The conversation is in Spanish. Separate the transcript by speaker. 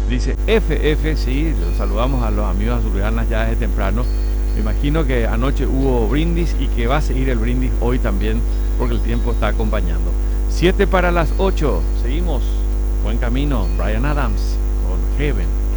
Speaker 1: Dice FF, sí, los saludamos a los amigos azulgranas ya desde temprano. Me imagino que anoche hubo brindis y que va a seguir el brindis hoy también, porque el tiempo está acompañando. 7 para las 8, seguimos. Buen camino, Bryan Adams con Heaven.